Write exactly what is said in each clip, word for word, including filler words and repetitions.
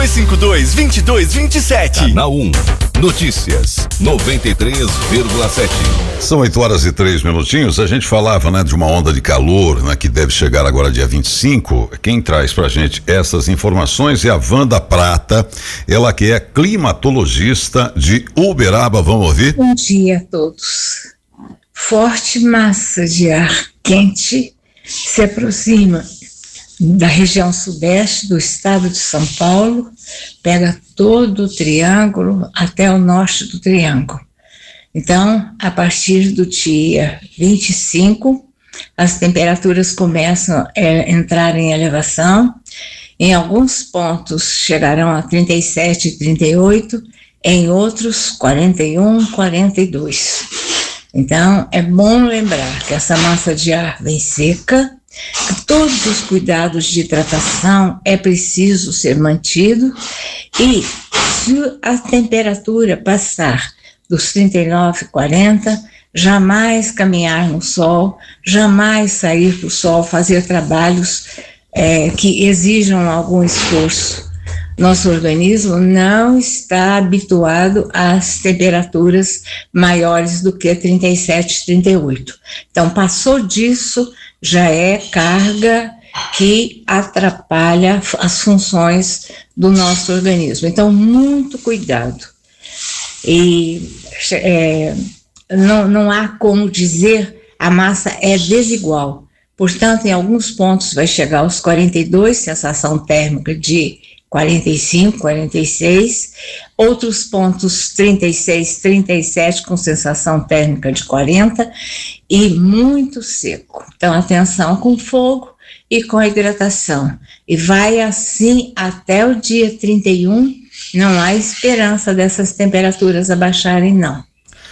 dois cinco dois, dois dois dois sete. Canal um. Notícias noventa e três vírgula sete. São oito horas e três minutinhos. A gente falava, né, de uma onda de calor, né, que deve chegar agora dia vinte e cinco. Quem traz pra gente essas informações é a Wanda Prata, ela que é climatologista de Uberaba. Vamos ouvir? Bom dia a todos. Forte massa de ar quente se aproxima da região sudeste do estado de São Paulo, pega todo o triângulo até o norte do triângulo. Então, a partir do dia vinte e cinco, as temperaturas começam a entrar em elevação. Em alguns pontos chegarão a trinta e sete, trinta e oito, em outros quarenta e um, quarenta e dois. Então, é bom lembrar que essa massa de ar vem seca, que todos os cuidados de hidratação é preciso ser mantido, e se a temperatura passar dos trinta e nove, quarenta, jamais caminhar no sol, jamais sair para o sol, fazer trabalhos é, que exijam algum esforço. Nosso organismo não está habituado às temperaturas maiores do que trinta e sete, trinta e oito. Então, passou disso, já é carga que atrapalha as funções do nosso organismo. Então, muito cuidado. E é, não, não há como dizer, a massa é desigual. Portanto, em alguns pontos vai chegar aos quarenta e dois, sensação térmica de quarenta e cinco, quarenta e seis, outros pontos trinta e seis, trinta e sete com sensação térmica de quarenta e muito seco. Então, atenção com fogo e com a hidratação. E vai assim até o dia trinta e um, não há esperança dessas temperaturas abaixarem, não.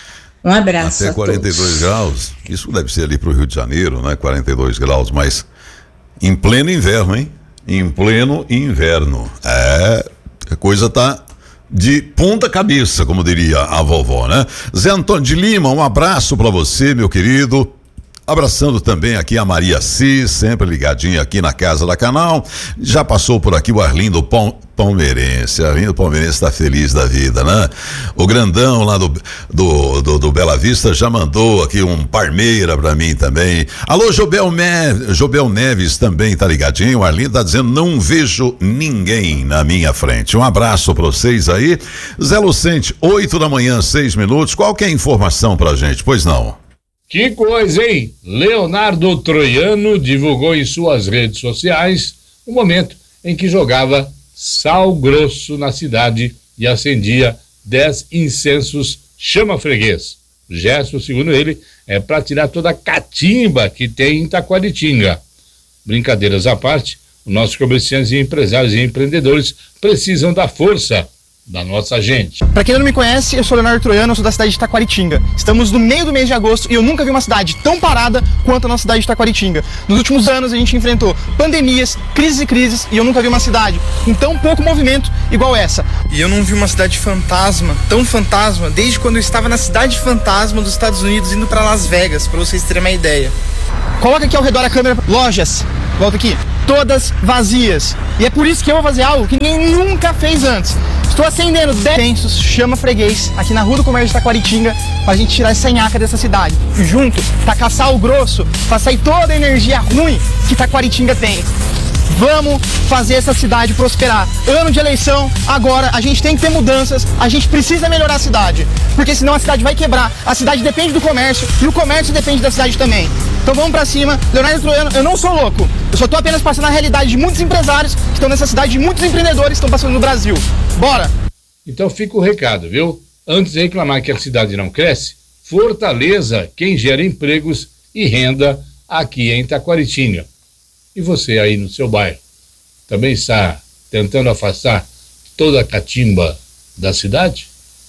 Um abraço até a quarenta e dois todos. graus, isso deve ser ali para o Rio de Janeiro, né? quarenta e dois graus, mas em pleno inverno, hein? Em pleno inverno. É, a coisa tá de ponta cabeça, como diria a vovó, né? Zé Antônio de Lima, um abraço para você, meu querido. Abraçando também aqui a Maria C, sempre ligadinha aqui na casa da Canal. Já passou por aqui o Arlindo Pal- Palmeirense. Arlindo Palmeirense tá feliz da vida, né? O grandão lá do, do, do, do Bela Vista já mandou aqui um Parmeira pra mim também. Alô, Jobel, Me- Jobel Neves também tá ligadinho. O Arlindo tá dizendo, não vejo ninguém na minha frente. Um abraço pra vocês aí. Zé Lucente, oito da manhã, seis minutos. Qual que é a informação pra gente? Pois não. Que coisa, hein? Leonardo Troiano divulgou em suas redes sociais o momento em que jogava sal grosso na cidade e acendia dez incensos chama-freguês. O gesto, segundo ele, é para tirar toda a catimba que tem em Taquaritinga. Brincadeiras à parte, os nossos comerciantes e empresários e empreendedores precisam da força da nossa gente. Pra quem não me conhece, eu sou Leonardo Troiano, eu sou da cidade de Taquaritinga. Estamos no meio do mês de agosto e eu nunca vi uma cidade tão parada quanto a nossa cidade de Taquaritinga. Nos últimos anos a gente enfrentou pandemias, crises e crises, e eu nunca vi uma cidade com tão pouco movimento igual essa. E eu não vi uma cidade fantasma, tão fantasma, desde quando eu estava na cidade fantasma dos Estados Unidos indo pra Las Vegas, pra vocês terem uma ideia. Coloca aqui ao redor a câmera. Lojas, volta aqui, todas vazias. E é por isso que eu vou fazer algo que ninguém nunca fez antes. Estou acendendo dez incensos chama freguês aqui na Rua do Comércio de Taquaritinga pra gente tirar essa nhaca dessa cidade. Junto, tacar sal grosso pra sair toda a energia ruim que Taquaritinga tem. Vamos fazer essa cidade prosperar. Ano de eleição, agora a gente tem que ter mudanças, a gente precisa melhorar a cidade, porque senão a cidade vai quebrar. A cidade depende do comércio e o comércio depende da cidade também. Então vamos pra cima. Leonardo Troiano, eu não sou louco, eu só tô apenas passando a realidade de muitos empresários que estão nessa cidade, de muitos empreendedores que estão passando no Brasil. Bora! Então fica o recado, viu? Antes de reclamar que a cidade não cresce, fortaleça quem gera empregos e renda aqui em Taquaritinga. E você aí no seu bairro, também está tentando afastar toda a catimba da cidade?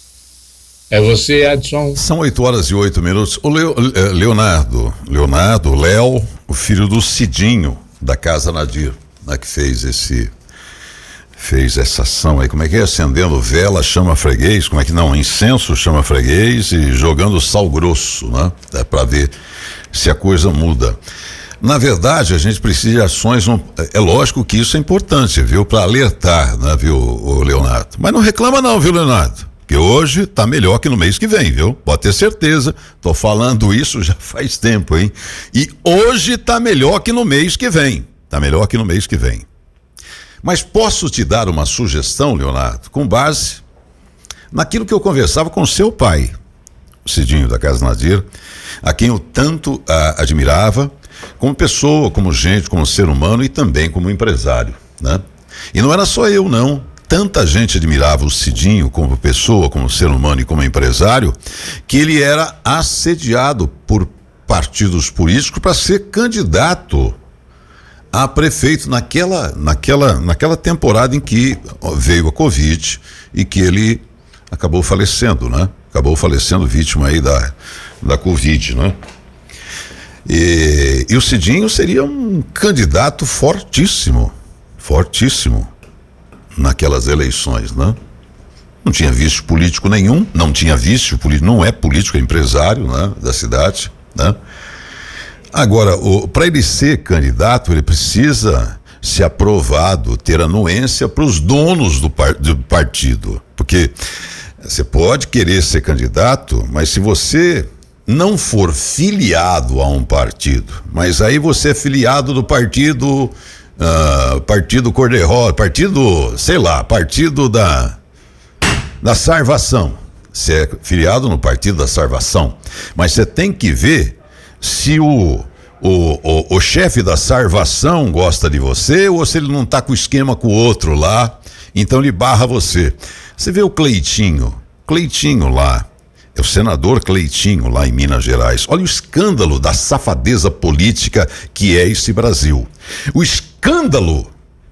É você, Edson? São oito horas e oito minutos. O Leo, Leonardo, Leonardo, Léo, o filho do Cidinho, da Casa Nadir, né, que fez esse, fez essa ação aí, como é que é? Acendendo vela, chama freguês, como é que não? Incenso, chama freguês e jogando sal grosso, né? É para ver se a coisa muda. Na verdade, a gente precisa de ações, é lógico que isso é importante, viu? Para alertar, né, viu, o Leonardo. Mas não reclama não, viu, Leonardo? Que hoje tá melhor que no mês que vem, viu? Pode ter certeza. Tô falando isso já faz tempo, hein? E hoje tá melhor que no mês que vem. Tá melhor que no mês que vem. Mas posso te dar uma sugestão, Leonardo, com base naquilo que eu conversava com seu pai, o Cidinho da Casa Nadir, a quem eu tanto ah, admirava, como pessoa, como gente, como ser humano e também como empresário, né? E não era só eu, não. Tanta gente admirava o Cidinho como pessoa, como ser humano e como empresário, que ele era assediado por partidos políticos para ser candidato a prefeito naquela, naquela, naquela temporada em que veio a Covid e que ele acabou falecendo, né? Acabou falecendo vítima aí da, da Covid, né? E, e o Cidinho seria um candidato fortíssimo, fortíssimo naquelas eleições, né? Não tinha vício político nenhum, não tinha vício político, não é político, é empresário, né? Da cidade, né? Agora, para ele ser candidato, ele precisa ser aprovado, ter anuência para os donos do, par, do partido. Porque você pode querer ser candidato, mas se você não for filiado a um partido, mas aí você é filiado do partido, uh, partido cor-de-rosa, partido, sei lá, partido da, da Salvação. Você é filiado no partido da Salvação, mas você tem que ver se o, o, o, o chefe da Salvação gosta de você ou se ele não tá com esquema com o outro lá, então ele barra você. Você vê o Cleitinho, Cleitinho lá, é o senador Cleitinho lá em Minas Gerais. Olha o escândalo da safadeza política que é esse Brasil. O escândalo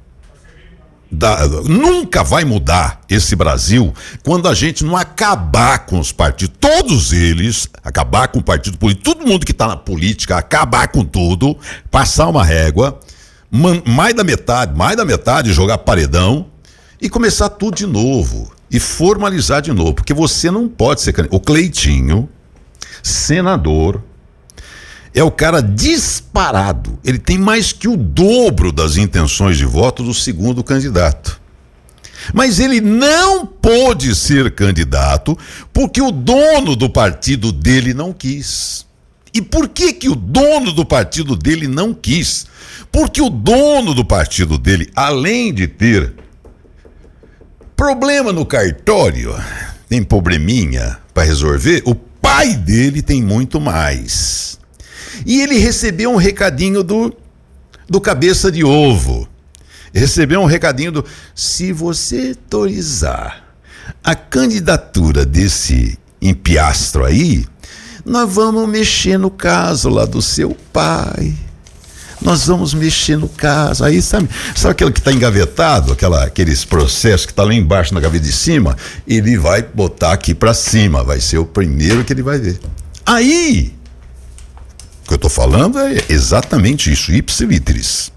Da, nunca vai mudar esse Brasil quando a gente não acabar com os partidos, todos eles, acabar com o partido político, todo mundo que está na política, acabar com tudo, passar uma régua, man, mais da metade, mais da metade jogar paredão e começar tudo de novo e formalizar de novo, porque você não pode ser candidato. O Cleitinho, senador, é o cara disparado, ele tem mais que o dobro das intenções de voto do segundo candidato. Mas ele não pôde ser candidato porque o dono do partido dele não quis. E por que que o dono do partido dele não quis? Porque o dono do partido dele, além de ter problema no cartório, tem probleminha para resolver, o pai dele tem muito mais. E ele recebeu um recadinho do, do cabeça de ovo. Recebeu um recadinho do... Se você autorizar a candidatura desse empiastro aí, nós vamos mexer no caso lá do seu pai. Nós vamos mexer no caso. Aí, sabe, sabe aquele que está engavetado? Aquela, aqueles processos que está lá embaixo na gaveta de cima? Ele vai botar aqui para cima. Vai ser o primeiro que ele vai ver. Aí... O que eu estou falando é exatamente isso, ipsilitris.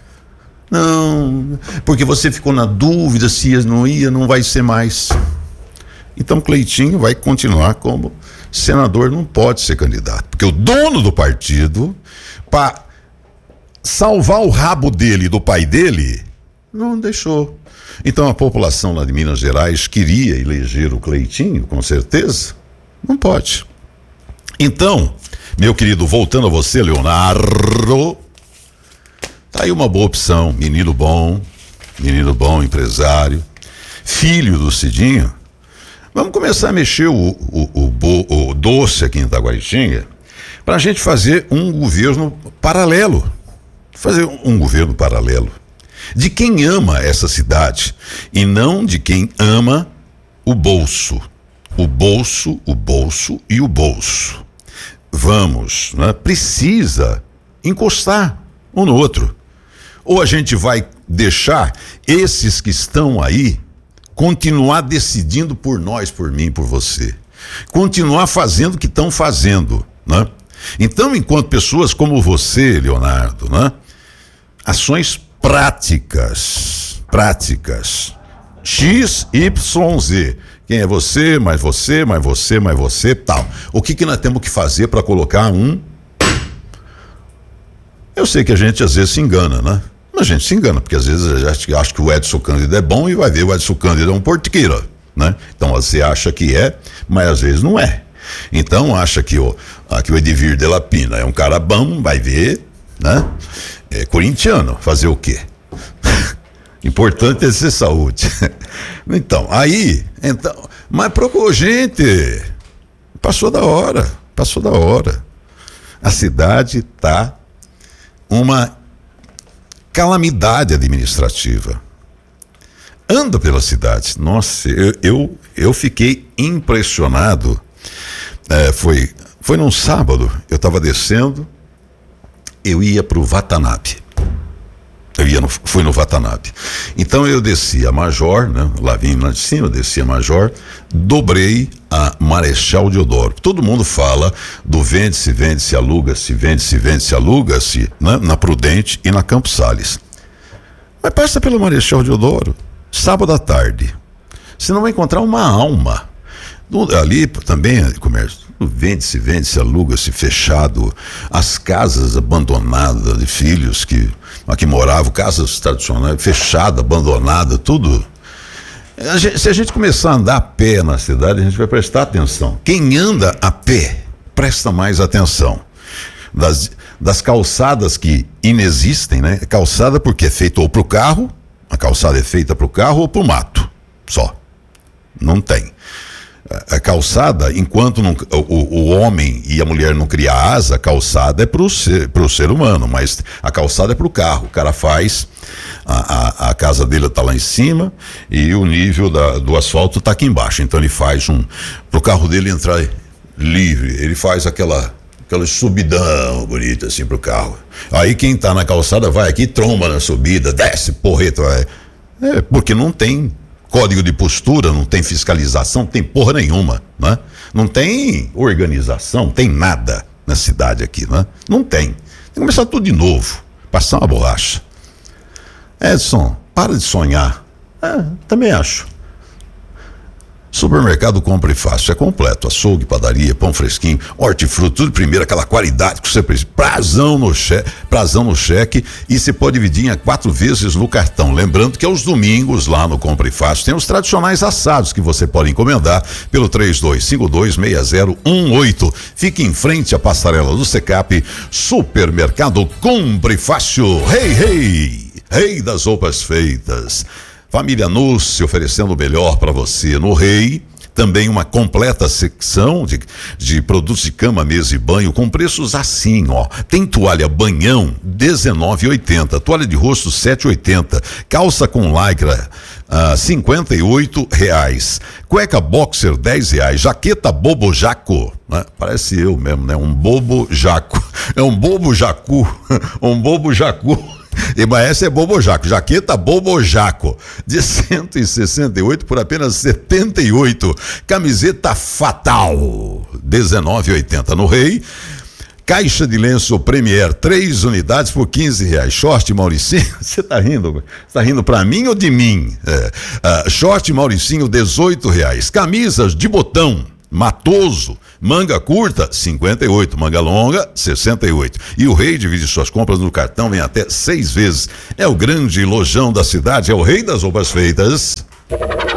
Não, porque você ficou na dúvida se ia, não ia, não vai ser mais. Então Cleitinho vai continuar como senador, não pode ser candidato, porque o dono do partido, para salvar o rabo dele e do pai dele, não deixou. Então a população lá de Minas Gerais queria eleger o Cleitinho, com certeza, não pode. Então, meu querido, voltando a você, Leonardo, tá aí uma boa opção, menino bom, menino bom, empresário, filho do Cidinho. Vamos começar a mexer o, o, o, o doce aqui em Taguaritinga para a gente fazer um governo paralelo, fazer um, um governo paralelo de quem ama essa cidade e não de quem ama o bolso, o bolso, o bolso e o bolso. Vamos, né? Precisa encostar um no outro. Ou a gente vai deixar esses que estão aí continuar decidindo por nós, por mim, por você. Continuar fazendo o que estão fazendo, né? Então, enquanto pessoas como você, Leonardo, né? Ações práticas, práticas, X, Y, Z. Quem é você, mais você, mais você, mais você, tal. O que que nós temos que fazer para colocar um... Eu sei que a gente às vezes se engana, né? A gente se engana, porque às vezes a gente acha que o Edson Cândido é bom e vai ver o Edson Cândido é um portiqueira, né? Então você acha que é, mas às vezes não é. Então acha que o, que o Edivir de la Pina é um cara bom, vai ver, né? É corintiano, fazer o quê? Importante é ser saúde. Então, aí, então, mas procurou gente, passou da hora, passou da hora. A cidade tá uma calamidade administrativa. Anda pela cidade, nossa, eu, eu, eu fiquei impressionado. É, foi, foi num sábado, eu estava descendo, eu ia pro Watanabe. Eu ia no, fui no Watanabe. Então eu desci a Major, né? Lá vim lá de cima, desci a Major, dobrei a Marechal Deodoro. Todo mundo fala do vende-se, vende-se, aluga-se, vende-se, vende-se, aluga-se, né? Na Prudente e na Campos Sales. Mas passa pela Marechal Deodoro, sábado à tarde. Você não vai encontrar uma alma. Ali também, comércio, vende-se, vende-se, aluga-se, fechado. As casas abandonadas de filhos que aqui moravam, casas tradicionais, fechada, abandonada, tudo. A gente, se a gente começar a andar a pé na cidade, a gente vai prestar atenção. Quem anda a pé, presta mais atenção. Das, das calçadas que inexistem, né? Calçada porque é feita ou para o carro, a calçada é feita para o carro ou para o mato, só. Não tem. A calçada, enquanto não, o, o homem e a mulher não criam asa, a calçada é para o ser, pro ser humano, mas a calçada é para o carro. O cara faz, a, a, a casa dele está lá em cima e o nível da, do asfalto está aqui embaixo. Então ele faz um, para o carro dele entrar livre, ele faz aquela, aquela subidão bonita assim para o carro. Aí quem está na calçada vai aqui, tromba na subida, desce, porreta, vai. É, porque não tem código de postura, não tem fiscalização, não tem porra nenhuma, né? Não tem organização, não tem nada na cidade aqui, né? Não tem. Tem que começar tudo de novo, passar uma borracha. Edson, para de sonhar. É, também acho. Supermercado Compra e Fácil, é completo, açougue, padaria, pão fresquinho, hortifruti, tudo primeiro, aquela qualidade que você precisa, prazão no cheque, prazão no cheque, e você pode dividir em quatro vezes no cartão, lembrando que aos domingos lá no Compra e Fácil tem os tradicionais assados que você pode encomendar pelo três dois cinco dois seis zero um oito, fique em frente à passarela do Secap. Supermercado Compra e Fácil, rei, rei, rei das roupas feitas. Família Nuce oferecendo o melhor para você. No Rei, também uma completa secção de, de produtos de cama, mesa e banho com preços assim, ó. Tem toalha banhão dezenove e oitenta, toalha de rosto sete e oitenta, calça com lycra uh, cinquenta e oito reais, cueca boxer dez reais, jaqueta bobo jaco, né? Parece eu mesmo, né? Um bobo jaco, é um bobo jacu, um bobo jacu. E, mas essa é bobojaco, jaqueta bobojaco, de cento e sessenta e oito por apenas setenta e oito. Camiseta fatal, dezenove e oitenta. No Rei, caixa de lenço Premier, três unidades por quinze reais. Short Mauricinho, você tá rindo? Tá rindo pra mim ou de mim? É. Uh, short Mauricinho, dezoito reais. Camisas de botão Matoso, manga curta, cinquenta e oito, manga longa, sessenta e oito. E o Rei divide suas compras no cartão em até seis vezes. É o grande lojão da cidade, é o rei das roupas feitas.